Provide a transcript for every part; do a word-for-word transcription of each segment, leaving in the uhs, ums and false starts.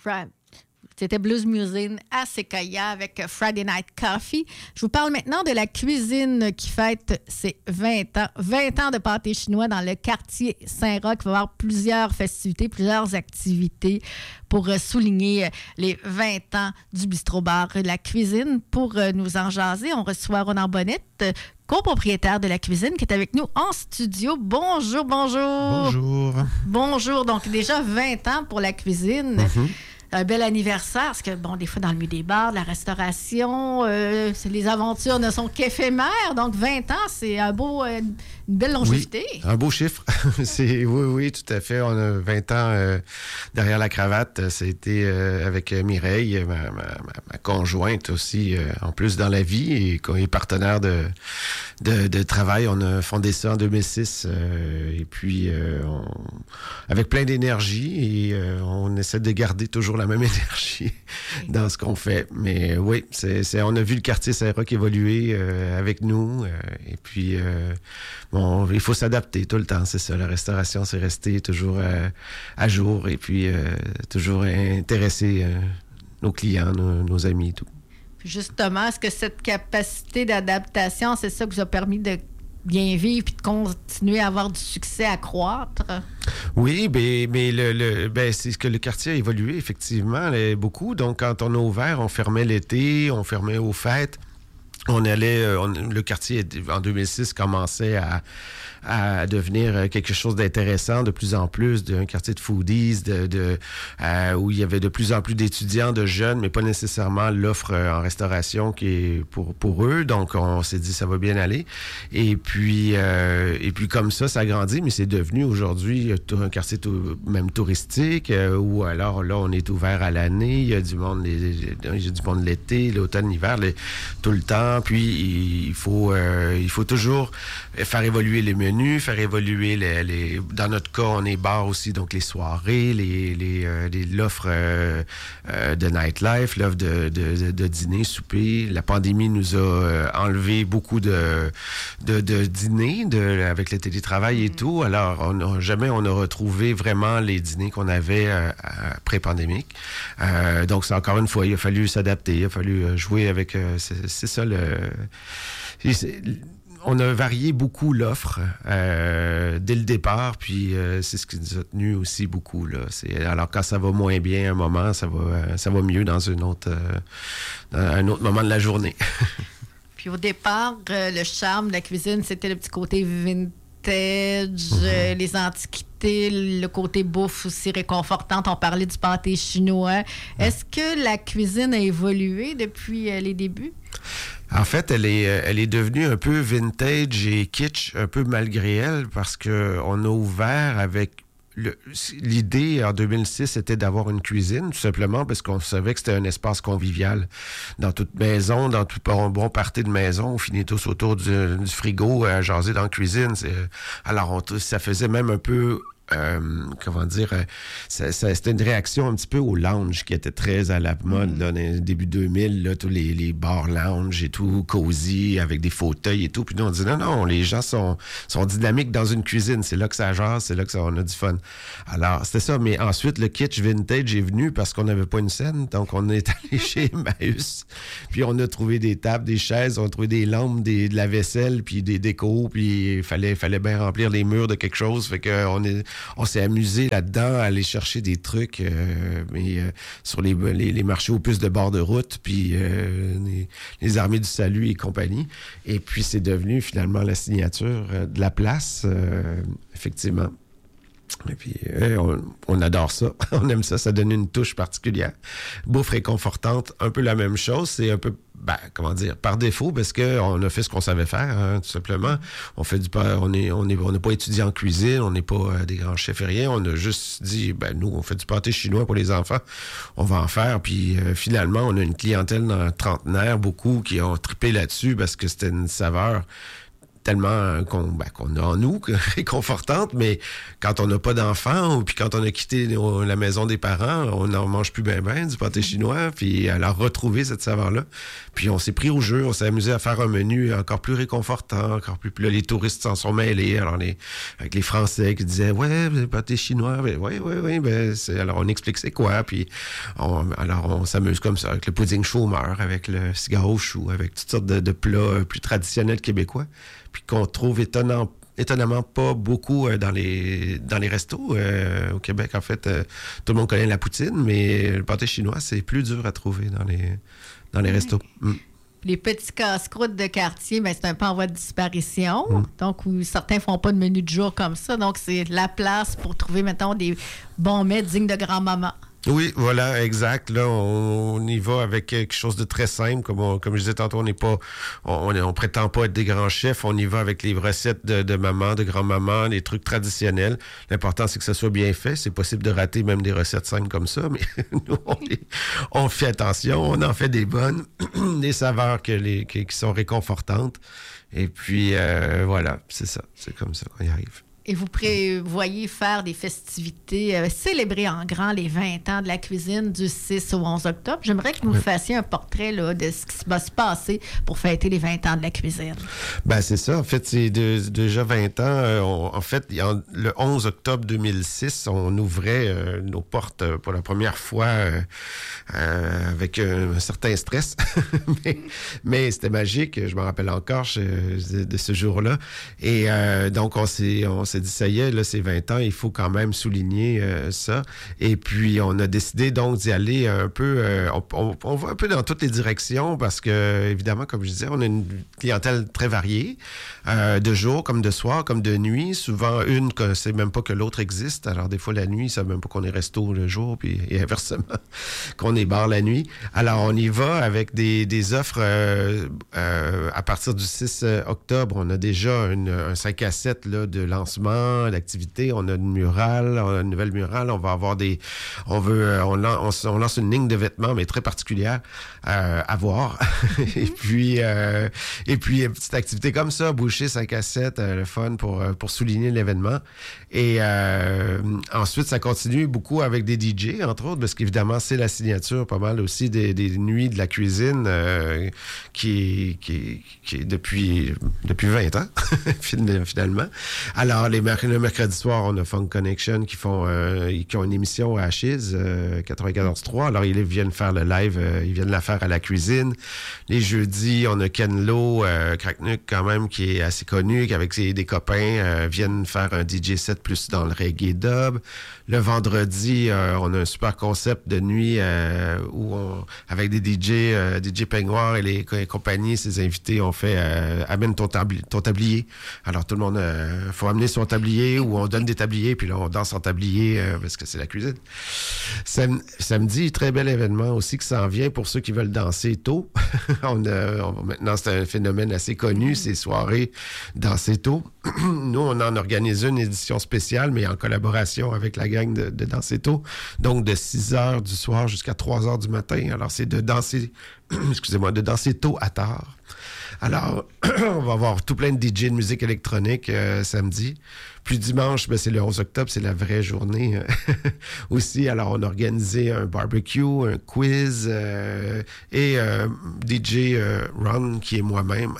Fra- C'était Blues Museum à Sequoia avec Friday Night Coffee. Je vous parle maintenant de la cuisine qui fête ses vingt ans. vingt ans de pâté chinois dans le quartier Saint-Roch. Il va y avoir plusieurs festivités, plusieurs activités pour souligner les vingt ans du bistrot-bar de la cuisine. Pour nous en jaser, on reçoit Ronan Bonnette, copropriétaire de la cuisine, qui est avec nous en studio. Bonjour, bonjour. Bonjour. Bonjour. Donc, déjà vingt ans pour la cuisine. Mm-hmm. Un bel anniversaire, parce que, bon, des fois, dans le milieu des bars, de la restauration, euh, c'est, les aventures ne sont qu'éphémères. Donc, vingt ans, c'est un beau, euh, une belle longévité. Oui, un beau chiffre. c'est, oui, oui, tout à fait. On a vingt ans euh, derrière la cravate. C'était euh, avec Mireille, ma, ma, ma conjointe aussi, euh, en plus dans la vie, et, et partenaire de, de, de travail. On a fondé ça en deux mille six. Euh, et puis, euh, on, avec plein d'énergie, et euh, on essaie de garder toujours la même énergie dans ce qu'on fait. Mais euh, oui, c'est, c'est, on a vu le quartier Saint-Roch évoluer euh, avec nous. Euh, et puis, euh, bon, il faut s'adapter tout le temps, c'est ça. La restauration, c'est rester toujours euh, à jour et puis euh, toujours intéresser euh, nos clients, nos, nos amis et tout. Justement, est-ce que cette capacité d'adaptation, c'est ça qui vous a permis de bien vivre puis de continuer à avoir du succès, à croître? Oui, mais, mais le, le, ben, c'est ce que le quartier a évolué, effectivement, là, beaucoup. Donc, quand on a ouvert, on fermait l'été, on fermait aux fêtes. On allait, on, le quartier, en deux mille six, commençait à, à devenir quelque chose d'intéressant de plus en plus, d'un quartier de foodies, de, de, euh, où il y avait de plus en plus d'étudiants, de jeunes, mais pas nécessairement l'offre en restauration qui est pour, pour eux. Donc, on s'est dit, ça va bien aller. Et puis, euh, et puis comme ça, ça a grandi, mais c'est devenu aujourd'hui un quartier tout, même touristique, euh, où alors là, on est ouvert à l'année. Il y a du monde, les, il y a du monde l'été, l'automne, l'hiver, les, tout le temps. Puis, il faut, euh, il faut toujours faire évoluer les menus, faire évoluer les, les... Dans notre cas, on est bar aussi, donc les soirées, les, les, euh, les, l'offre euh, euh, de nightlife, l'offre de, de, de dîner, souper. La pandémie nous a euh, enlevé beaucoup de, de, de dîners de, avec le télétravail et tout. Alors, on a, jamais on a retrouvé vraiment les dîners qu'on avait euh, pré-pandémique. Euh, donc, c'est encore une fois, il a fallu s'adapter, il a fallu jouer avec... Euh, c'est, c'est ça le... C'est, on a varié beaucoup l'offre euh, dès le départ, puis euh, c'est ce qui nous a tenu aussi beaucoup. Là. C'est, alors, quand ça va moins bien un moment, ça va, ça va mieux dans, une autre, euh, dans un autre moment de la journée. Puis au départ, euh, le charme de la cuisine, c'était le petit côté vintage, mm-hmm. euh, les antiquités, le côté bouffe aussi réconfortante. On parlait du pâté chinois. Mm. Est-ce que la cuisine a évolué depuis euh, les débuts? En fait, elle est, elle est devenue un peu vintage et kitsch, un peu malgré elle, parce qu'on a ouvert avec... Le, l'idée, en deux mille six, c'était d'avoir une cuisine, tout simplement, parce qu'on savait que c'était un espace convivial. Dans toute maison, dans tout bon, bon party de maison, on finit tous autour du, du frigo à jaser dans la cuisine. C'est, alors, on, ça faisait même un peu... Euh, comment dire, euh, ça, ça, c'était une réaction un petit peu au lounge qui était très à la mode, là, dans les début deux mille, là, tous les, les bars lounge et tout, cosy, avec des fauteuils et tout. Puis nous, on dit non, non, les gens sont, sont dynamiques dans une cuisine. C'est là que ça jase, c'est là que ça, on a du fun. Alors, c'était ça. Mais ensuite, le kitsch vintage est venu parce qu'on n'avait pas une scène. Donc, on est allé chez Emmaüs. Puis, on a trouvé des tables, des chaises, on a trouvé des lampes, des, de la vaisselle, puis des décos. Puis, il fallait, fallait bien remplir les murs de quelque chose. Fait qu'on est... On s'est amusé là-dedans à aller chercher des trucs euh, mais, euh, sur les, les, les marchés aux puces de bord de route, puis euh, les, les armées du salut et compagnie. Et puis, c'est devenu finalement la signature euh, de la place, euh, effectivement. Et puis, euh, on, on adore ça. On aime ça. Ça donne une touche particulière. Bouffe réconfortante, un peu la même chose. C'est un peu, ben, comment dire, par défaut, parce qu'on a fait ce qu'on savait faire, hein, tout simplement. On fait du on est, on est, on n'est pas étudié en cuisine, on n'est pas euh, des grands chefs et rien. On a juste dit, ben, nous, on fait du pâté chinois pour les enfants. On va en faire. Puis, euh, finalement, on a une clientèle dans le trentenaire, beaucoup qui ont trippé là-dessus parce que c'était une saveur tellement qu'on, ben, qu'on a en nous, réconfortante, mais quand on n'a pas d'enfants ou puis quand on a quitté nos, la maison des parents, on n'en mange plus ben ben du pâté chinois, puis alors retrouver cette saveur-là. Puis on s'est pris au jeu, on s'est amusé à faire un menu encore plus réconfortant, encore plus... Puis là, les touristes s'en sont mêlés, alors les, avec les Français qui disaient « Ouais, le pâté chinois, oui, oui, oui, ben, c'est... » Alors on explique c'est quoi, puis on, alors on s'amuse comme ça, avec le pudding chômeur, avec le cigare au chou, avec toutes sortes de, de plats plus traditionnels québécois, puis qu'on trouve étonnant, étonnamment pas beaucoup euh, dans les dans les restos. Euh, au Québec, en fait, euh, tout le monde connaît la poutine, mais le pâté chinois, c'est plus dur à trouver dans les, dans les restos. Mm. Les petits casse-croûtes de quartier, ben, c'est un peu en voie de disparition. Mm. Donc, où certains font pas de menu de jour comme ça. Donc, c'est la place pour trouver, mettons, des bons mets dignes de grand-maman. Oui, voilà, exact. Là, on, on y va avec quelque chose de très simple. Comme, on, comme je disais tantôt, on n'est pas, on, on prétend pas être des grands chefs. On y va avec les recettes de, de maman, de grand-maman, les trucs traditionnels. L'important, c'est que ça soit bien fait. C'est possible de rater même des recettes simples comme ça, mais nous, on, les, on fait attention. On en fait des bonnes, des saveurs que les, qui, qui sont réconfortantes. Et puis, euh, voilà, c'est ça. C'est comme ça qu'on y arrive. Et vous prévoyez faire des festivités, euh, célébrer en grand les vingt ans de la cuisine du six au onze octobre. J'aimerais que vous oui. fassiez un portrait là, de ce qui va se passer pour fêter les vingt ans de la cuisine. Ben c'est ça. En fait, c'est de, déjà vingt ans. Euh, on, en fait, en, le onze octobre deux mille six, on ouvrait euh, nos portes euh, pour la première fois euh, euh, avec un, un certain stress. mais, mais c'était magique. Je me rappelle encore je, de, de ce jour-là. Et euh, donc, on s'est... On s'est dit, ça y est, là, c'est vingt ans, il faut quand même souligner euh, ça. Et puis, on a décidé donc d'y aller un peu, euh, on, on, on va un peu dans toutes les directions parce que, évidemment, comme je disais, on a une clientèle très variée, euh, de jour comme de soir, comme de nuit. Souvent, une ne sait même pas que l'autre existe. Alors, des fois, la nuit, ils ne savent même pas qu'on est resto le jour, puis et inversement, qu'on est bar la nuit. Alors, on y va avec des, des offres euh, euh, à partir du six octobre. On a déjà une, un cinq à sept là, de lancement d'activité, on a une murale, on a une nouvelle murale, on va avoir des, on veut, on, lance, on lance une ligne de vêtements, mais très particulière euh, à voir. et puis, euh, et puis une petite activité comme ça, boucher cinq à sept, euh, le fun pour pour souligner l'événement. Et euh, ensuite, ça continue beaucoup avec des D J, entre autres, parce qu'évidemment, c'est la signature pas mal aussi des, des nuits de la cuisine euh, qui, qui, qui est depuis depuis vingt ans finalement. Alors les le mercredi soir, on a Funk Connection qui font euh, qui ont une émission à Chiz, euh, quatre-vingt-quatorze trois. Alors, ils viennent faire le live, euh, ils viennent la faire à la cuisine. Les jeudis, on a Ken Lo, euh, Cracknuck quand même, qui est assez connu, qui avec ses, des copains euh, viennent faire un D J set plus dans le reggae dub. Le vendredi, euh, on a un super concept de nuit euh, où on, avec des D J, euh, D J Peignoir et les, les compagnies, ses invités, on fait euh, amène ton, tabli- ton tablier. Alors, tout le monde, euh, faut amener son tablier ou on donne des tabliers, puis là, on danse en tablier euh, parce que c'est la cuisine. Sam- samedi, très bel événement aussi qui s'en vient pour ceux qui veulent danser tôt. on a, on, maintenant, c'est un phénomène assez connu, ces soirées danser tôt. Nous, on en organise une édition spéciale, mais en collaboration avec la gang de, de Danser tôt. Donc, de six heures du soir jusqu'à trois heures du matin. Alors, c'est de danser, excusez-moi, de danser tôt à tard. Alors, on va avoir tout plein de D J de musique électronique euh, samedi. Puis dimanche, ben, c'est le onze octobre, c'est la vraie journée euh, aussi. Alors, on a organisé un barbecue, un quiz euh, et euh, D J euh, Ron, qui est moi-même,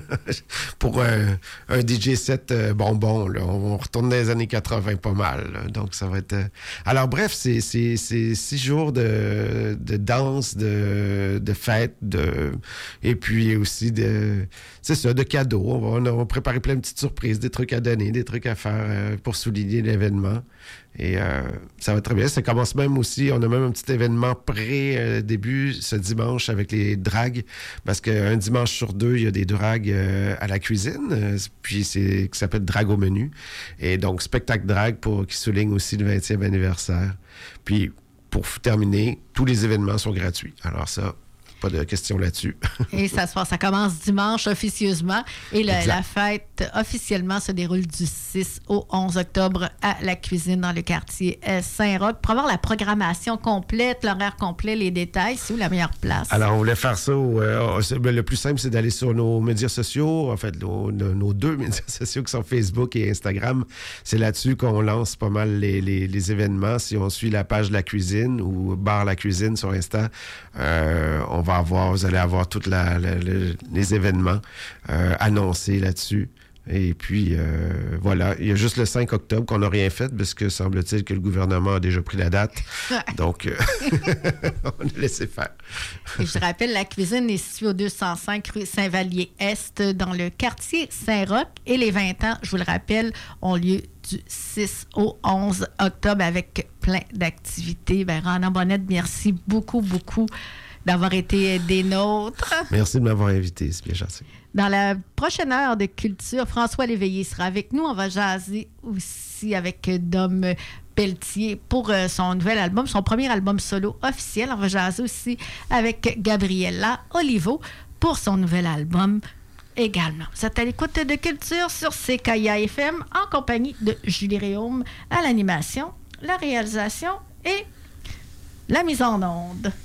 pour un, un D J set euh, bonbon. Là. On, on retourne dans les années quatre-vingts pas mal. Là. Donc, ça va être... Euh... Alors, bref, c'est, c'est, c'est six jours de, de danse, de, de fête, de... et puis aussi de... C'est ça, de cadeaux. On va, on a préparé plein de petites surprises, des trucs à donner, des trucs à faire euh, pour souligner l'événement. Et euh, ça va très bien. Ça commence même aussi, on a même un petit événement pré-début euh, ce dimanche avec les dragues, parce qu'un dimanche sur deux, il y a des dragues euh, à la cuisine, euh, puis c'est qui s'appelle Drague au menu. Et donc, spectacle drague pour qui souligne aussi le vingtième anniversaire. Puis, pour terminer, tous les événements sont gratuits. Alors ça... Pas de question là-dessus. Et ça se passe, ça commence dimanche officieusement. Et le, la fête officiellement se déroule du six au onze octobre à la cuisine dans le quartier Saint-Roch. Pour avoir la programmation complète, l'horaire complet, les détails, c'est où la meilleure place? Alors, on voulait faire ça. Euh, le plus simple, c'est d'aller sur nos médias sociaux. En fait, nos, nos deux médias sociaux qui sont Facebook et Instagram. C'est là-dessus qu'on lance pas mal les, les, les événements. Si on suit la page de la cuisine ou Bar La Cuisine sur Insta, euh, on va avoir, vous allez avoir tous les événements euh, annoncés là-dessus. Et puis, euh, voilà, il y a juste le cinq octobre qu'on n'a rien fait parce que semble-t-il que le gouvernement a déjà pris la date. Donc, euh, on a laissé faire. Et je rappelle, la cuisine est située au deux cent cinq rue Saint-Vallier-Est dans le quartier Saint-Roch. Et les vingt ans, je vous le rappelle, ont lieu du six au onze octobre avec plein d'activités. Ben, Rana Bonnette, merci beaucoup, beaucoup d'avoir été des nôtres. Merci de m'avoir invité, c'est bien gentil. Dans la prochaine heure de culture, François Léveillé sera avec nous. On va jaser aussi avec Dom Pelletier pour euh, son nouvel album, son premier album solo officiel. On va jaser aussi avec Gabriella Olivo pour son nouvel album également. Vous êtes à l'écoute de Culture sur C K I A F M en compagnie de Julie Réaume à l'animation, la réalisation et la mise en onde.